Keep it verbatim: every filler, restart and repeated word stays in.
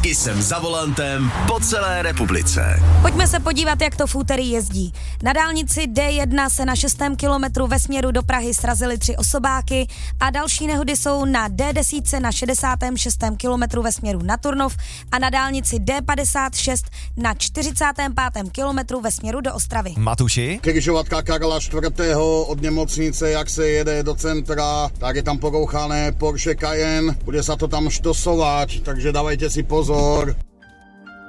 I jsem za volantem po celé republice. Pojďme se podívat, jak to v úterý jezdí. Na dálnici D jedna se na šestém kilometru ve směru do Prahy srazily tři osobáky a další nehody jsou na D deset na šedesátém šestém kilometru ve směru na Turnov a na dálnici D padesát šest na čtyřicátém pátém kilometru ve směru do Ostravy. Matuši? Križovatka Karla čtvrtého od nemocnice, jak se jede do centra, tak je tam porouchané Porsche Cayenne, bude sa to tam štosovať, takže dávajte si pozor.